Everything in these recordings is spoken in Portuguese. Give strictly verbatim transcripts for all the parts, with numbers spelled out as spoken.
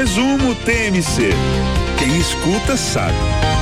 Resumo T M C. Quem escuta sabe.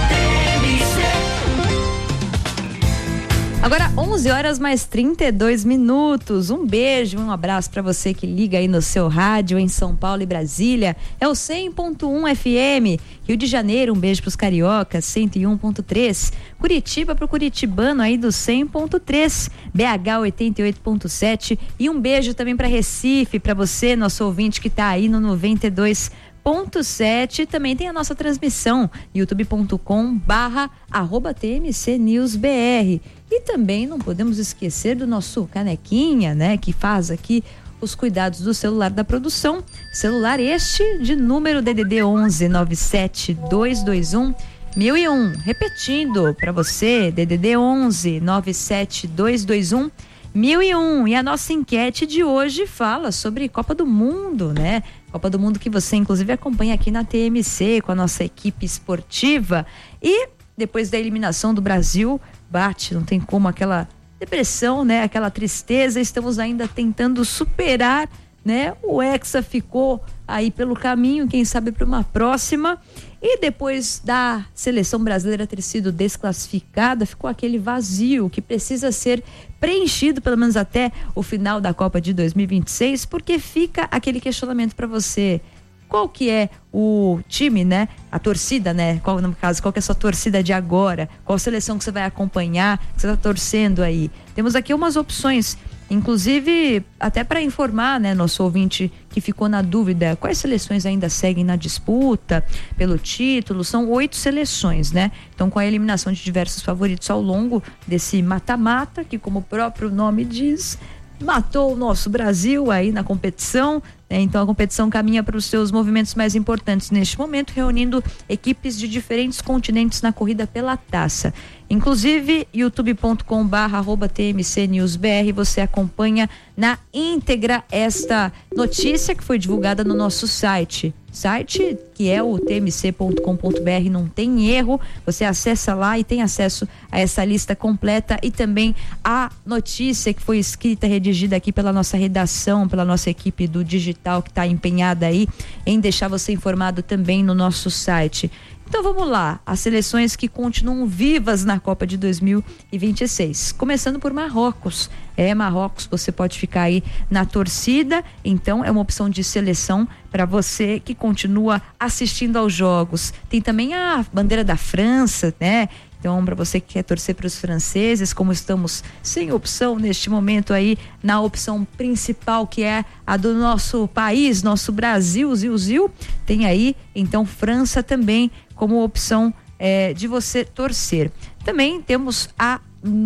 Agora onze horas mais trinta e dois minutos. Um beijo, um abraço para você que liga aí no seu rádio em São Paulo e Brasília. É o cem ponto um F M. Rio de Janeiro, um beijo pros cariocas, cento e um ponto três. Curitiba pro curitibano aí do cem ponto três. B H oitenta e oito ponto sete. E um beijo também para Recife, para você, nosso ouvinte que tá aí no noventa e dois ponto sete. Também tem a nossa transmissão youtube ponto com barra arroba T M C News B R. E também não podemos esquecer do nosso Canequinha, né? Que faz aqui os cuidados do celular da produção. Celular este de número D D D onze nove sete dois dois um mil e um. Repetindo para você, D D D onze nove sete dois dois um mil e um. E a nossa enquete de hoje fala sobre Copa do Mundo, né? Copa do Mundo que você inclusive acompanha aqui na T M C com a nossa equipe esportiva. E depois da eliminação do Brasil, bate, não tem como, aquela depressão, né? Aquela tristeza. Estamos ainda tentando superar, né? O Hexa ficou aí pelo caminho, quem sabe para uma próxima. E depois da seleção brasileira ter sido desclassificada, ficou aquele vazio que precisa ser preenchido pelo menos até o final da Copa de dois mil e vinte e seis, porque fica aquele questionamento para você. Qual que é o time, né? A torcida, né? Qual, no caso, qual que é a sua torcida de agora? Qual seleção que você vai acompanhar, que você está torcendo aí? Temos aqui umas opções, inclusive até para informar, né, nosso ouvinte que ficou na dúvida, quais seleções ainda seguem na disputa pelo título. São oito seleções, né? Então, com a eliminação de diversos favoritos ao longo desse mata-mata, que como o próprio nome diz, matou o nosso Brasil aí na competição, né? Então a competição caminha para os seus movimentos mais importantes neste momento, reunindo equipes de diferentes continentes na corrida pela taça. Inclusive, youtube ponto com barra arroba T M C News B R, você acompanha na íntegra esta notícia que foi divulgada no nosso site. Site que é o T M C ponto com ponto B R, não tem erro, você acessa lá e tem acesso a essa lista completa e também a notícia que foi escrita, redigida aqui pela nossa redação, pela nossa equipe do digital que está empenhada aí em deixar você informado também no nosso site. Então vamos lá, as seleções que continuam vivas na Copa de dois mil e vinte e seis, começando por Marrocos. É, Marrocos, você pode ficar aí na torcida, então é uma opção de seleção para você que continua assistindo aos jogos. Tem também a bandeira da França, né? Então, para você que quer torcer para os franceses, como estamos sem opção neste momento aí, na opção principal, que é a do nosso país, nosso Brasil, Zil, Zil, tem aí, então, França também como opção é, de você torcer. Também temos a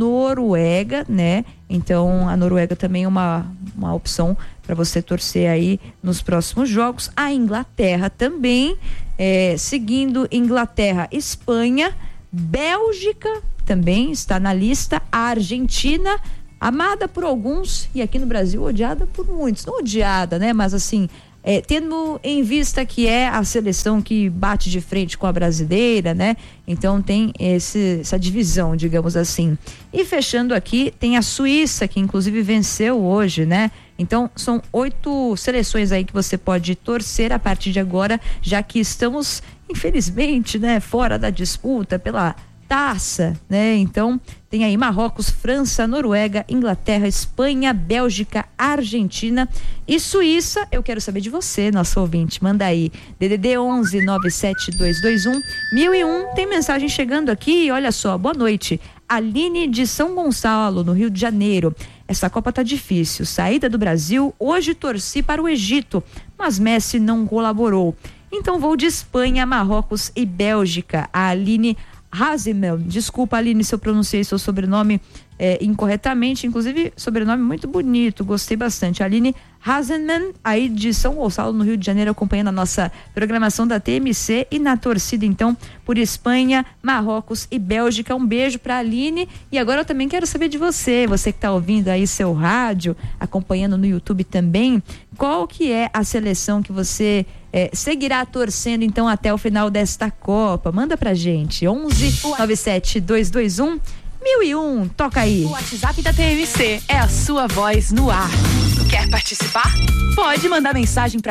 Noruega, né? Então, a Noruega também é uma, uma opção para você torcer aí nos próximos jogos. A Inglaterra também, é, seguindo Inglaterra, Espanha, Bélgica também está na lista, a Argentina, amada por alguns e aqui no Brasil odiada por muitos, não odiada, né? Mas assim, é, tendo em vista que é a seleção que bate de frente com a brasileira, né? Então tem esse, essa divisão, digamos assim. E fechando aqui, tem a Suíça, que inclusive venceu hoje, né? Então são oito seleções aí que você pode torcer a partir de agora, já que estamos, infelizmente, né, fora da disputa pela taça, né? Então tem aí Marrocos, França, Noruega, Inglaterra, Espanha, Bélgica, Argentina e Suíça. Eu quero saber de você, nosso ouvinte, manda aí D D D onze nove sete dois dois um mil e um. Tem mensagem chegando aqui, olha só, boa noite, Aline de São Gonçalo, no Rio de Janeiro. Essa Copa tá difícil, saída do Brasil, hoje torci para o Egito, mas Messi não colaborou. Então vou de Espanha, Marrocos e Bélgica. A Aline Hazimel, desculpa, Aline, se eu pronunciei seu sobrenome é, incorretamente, inclusive sobrenome muito bonito, gostei bastante. Aline Hazenman, aí de São Gonçalo, no Rio de Janeiro, acompanhando a nossa programação da T M C e na torcida, então, por Espanha, Marrocos e Bélgica. Um beijo pra Aline. E agora eu também quero saber de você, você que tá ouvindo aí seu rádio, acompanhando no YouTube também, qual que é a seleção que você é, seguirá torcendo, então, até o final desta Copa? Manda pra gente, onze nove sete dois dois um mil e um, toca aí. O WhatsApp da T M C é a sua voz no ar. Quer participar? Pode mandar mensagem pra